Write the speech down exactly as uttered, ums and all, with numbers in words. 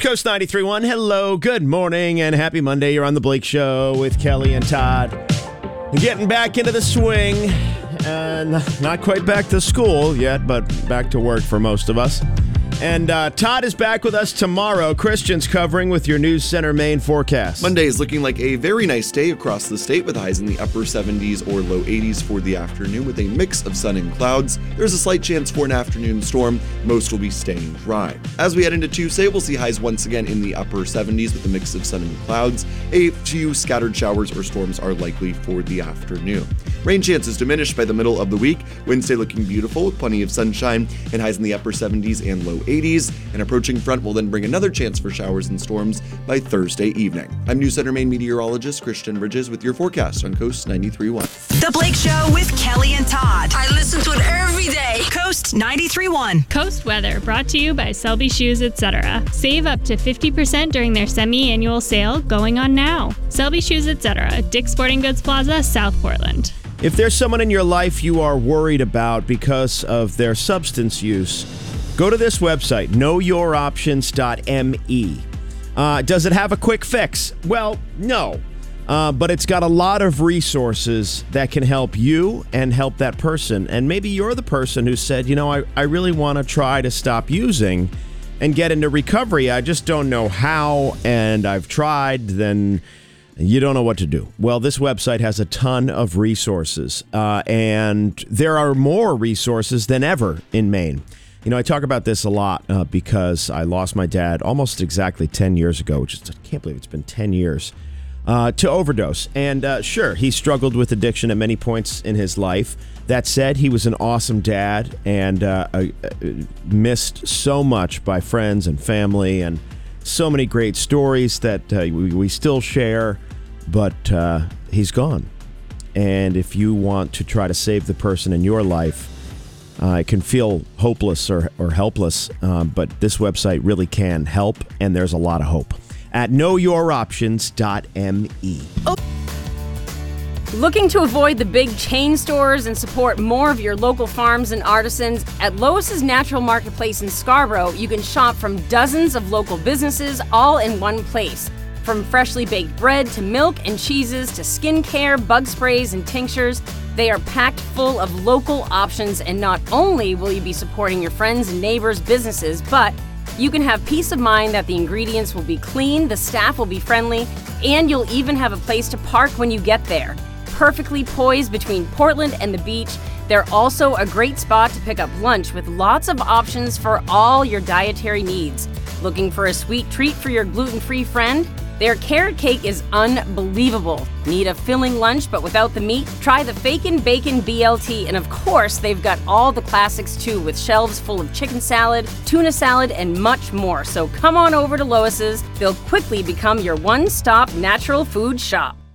Coast ninety-three point one. Hello, good morning, and happy Monday. You're on The Blake Show with Kelly and Todd. Getting back into the swing, and not quite back to school yet, but back to work for most of us. And uh, Todd is back with us tomorrow. Christian's covering with your News Center Maine forecast. Monday is looking like a very nice day across the state with highs in the upper seventies or low eighties for the afternoon with a mix of sun and clouds. There's a slight chance for an afternoon storm. Most will be staying dry. As we head into Tuesday, we'll see highs once again in the upper seventies with a mix of sun and clouds. A few scattered showers or storms are likely for the afternoon. Rain chances diminished by the middle of the week. Wednesday looking beautiful with plenty of sunshine and highs in the upper seventies and low eighties. An approaching front will then bring another chance for showers and storms by Thursday evening. I'm News Center Maine meteorologist Christian Bridges with your forecast on Coast ninety-three point one. The Blake Show with Kelly and Todd. I listen to it every day. Coast ninety-three point one. Coast weather brought to you by Selby Shoes, et cetera. Save up to fifty percent during their semi-annual sale going on now. Selby Shoes, et cetera. Dick's Sporting Goods Plaza, South Portland. If there's someone in your life you are worried about because of their substance use, go to this website, know your options dot m e. Uh, does it have a quick fix? Well, no. Uh, but it's got a lot of resources that can help you and help that person. And maybe you're the person who said, you know, I, I really want to try to stop using and get into recovery. I just don't know how, and I've tried, then you don't know what to do. Well, this website has a ton of resources, uh, and there are more resources than ever in Maine. You know, I talk about this a lot uh, because I lost my dad almost exactly ten years ago, which is, I can't believe it's been ten years, uh, to overdose. And uh, sure, he struggled with addiction at many points in his life. That said, he was an awesome dad and uh, uh, missed so much by friends and family, and so many great stories that uh, we, we still share. But uh, he's gone. And if you want to try to save the person in your life, uh, it can feel hopeless or, or helpless, uh, but this website really can help, and there's a lot of hope. At know your options dot m e. Oh. Looking to avoid the big chain stores and support more of your local farms and artisans? At Lois's Natural Marketplace in Scarborough, you can shop from dozens of local businesses all in one place. From freshly baked bread to milk and cheeses to skincare, bug sprays, and tinctures, they are packed full of local options, and not only will you be supporting your friends and neighbors' businesses, but you can have peace of mind that the ingredients will be clean, the staff will be friendly, and you'll even have a place to park when you get there. Perfectly poised between Portland and the beach, they're also a great spot to pick up lunch with lots of options for all your dietary needs. Looking for a sweet treat for your gluten-free friend? Their carrot cake is unbelievable. Need a filling lunch but without the meat? Try the Fakin' Bacon B L T, and of course, they've got all the classics too, with shelves full of chicken salad, tuna salad, and much more. So come on over to Lois's. They'll quickly become your one-stop natural food shop.